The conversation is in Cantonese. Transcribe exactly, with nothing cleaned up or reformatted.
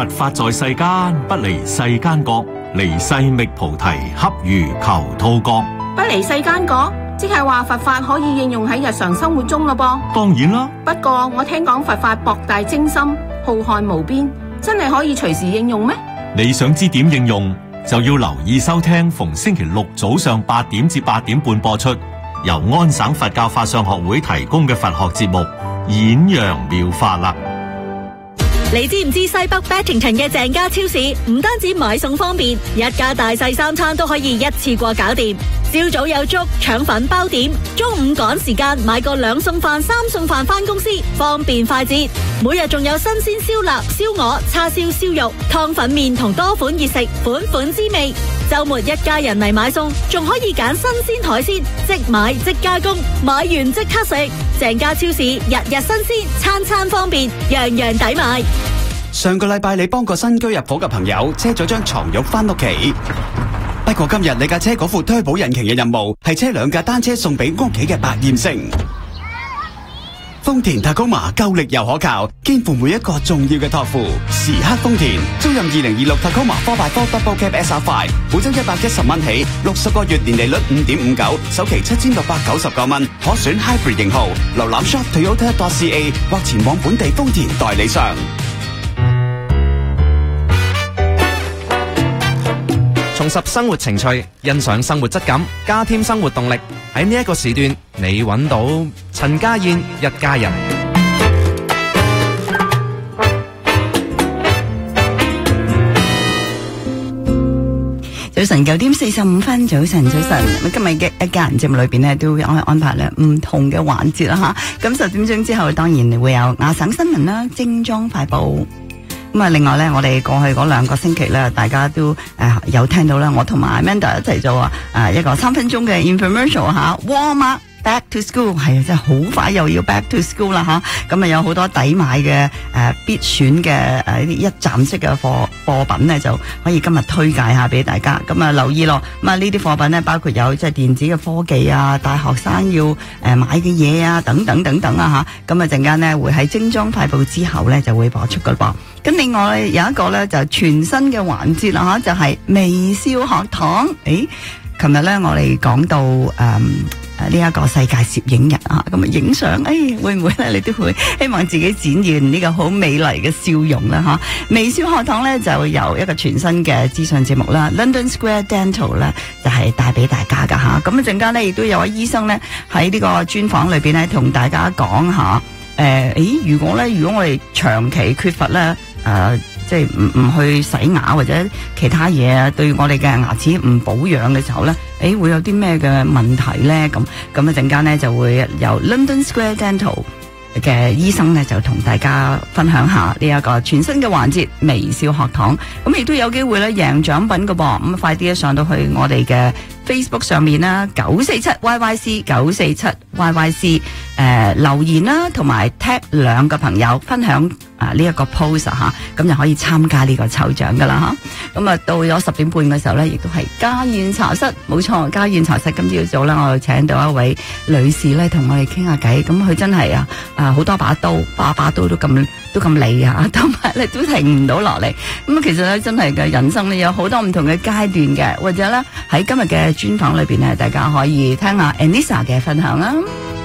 佛法在世間，不離世間覺，離世覓菩提，恰如求兔角。 不離世間覺，即係話佛法可以應用喺日常生活中咯噃。 當然啦， 不過我聽講佛法博大精深，浩瀚無邊，真係可以隨時應用咩？ 你想知點應用，就要留意收聽逢星期六早上八點至八點半播出，由安省佛教法相學會提供嘅佛學節目《演揚妙法》啦。 你知唔知西北 Beddington 嘅鄭家超市唔單止買餸方便，一家大細三餐都可以一次過搞掂。朝早有粥、腸粉、包點，中午趕時間買個兩餸飯、三餸飯返公司，方便快捷。每日仲有新鮮燒臘、燒鵝、叉燒、燒肉、湯粉麵同多款熱食，款款滋味。周末一家人嚟買餸，仲可以揀新鮮海鮮，即買即加工，買完即刻食。鄭家超市日日新鮮，餐餐方便，樣樣抵買。 上個禮拜你幫個新居入伙嘅朋友車咗張床褥翻屋企，不過今日你架車嗰副推保引擎嘅任務係車兩架單車送俾屋企嘅百厭星。豐田塔高瑪夠力又可靠，肩負每一個重要嘅託付。時刻豐田，租任二零二六塔高瑪 four by four Double Cab S R five， 每周一百一十蚊起，六十個月年利率五點五九，首期七千六百九十九蚊，可選 Hybrid 型號。瀏覽 shop toyota dot c a 或前往本地豐田代理商。 重拾生活情趣，欣賞生活質感，加添生活動力。喺呢一個時段，你揾到陳家燕一家人。 早晨九點四十五分，早晨早晨。今日嘅一家人節目裏邊呢，都會安排咧唔同嘅環節啦吓。咁十點鐘之後，當然會有亞省新聞啦、精裝快報。咁啊，另外咧，我哋過去嗰兩個星期咧，大家都誒、呃、有聽到啦，我同埋 Amanda 一齊做啊誒一個三分鐘嘅 infomercial 吓 Walmart Back to School 係啊，真係好快又要 Back to School 啦吓，咁啊有好多抵買嘅誒、呃、必選嘅誒一站式嘅貨貨品咧，就可以今日推介下俾大家。咁啊留意咯，咁啊呢啲貨品咧包括有即係電子嘅科技啊，大學生要誒買嘅嘢啊，等等等等啊吓。咁啊陣間咧會喺精裝快報之後咧就會播出噶噃。咁另外有一個咧就全新嘅環節啦吓，就係、是、微笑學堂。誒，琴日咧我哋講到誒。嗯呢一個世界攝影人啊，咁啊影相，誒會唔會咧？你都會希望自己展現呢個好美麗嘅笑容啦，吓！微笑學堂咧就由一個全新嘅資訊節目啦 ，London Square Dental 咧就係帶俾大家噶吓。咁一陣間咧亦都有位醫生咧喺呢個專訪裏邊咧同大家講下，誒、呃，誒，如果咧如果我哋長期缺乏咧，誒、呃。即係唔唔去洗牙或者其他嘢啊，對我哋嘅牙齒唔保養嘅時候咧，誒會有啲咩嘅問題咧？咁咁一陣間咧就會由 London Square Dental 嘅醫生咧就同大家分享下呢一個全新嘅環節微笑學堂。咁亦都有機會咧贏獎品㗎噃，咁快啲上到去我哋嘅 Facebook 上面啦，九四七 Y Y C 九四七 Y Y C 誒、呃、留言啦，同埋 tag 兩個朋友分享啊呢一個 post 吓，咁就可以參加呢個抽獎噶啦吓。咁啊到咗十點半嘅時候咧，亦都係家宴茶室，冇錯，家宴茶室今朝早咧，我請到一位女士咧同我哋傾下偈。咁佢真係啊啊好多把刀，把把刀都咁都咁利啊，同埋咧都停唔到落嚟。咁其實咧真係嘅人生咧有好多唔同嘅階段嘅，或者咧喺今日嘅專訪裏邊咧，大家可以聽下 Anissa 嘅分享啦。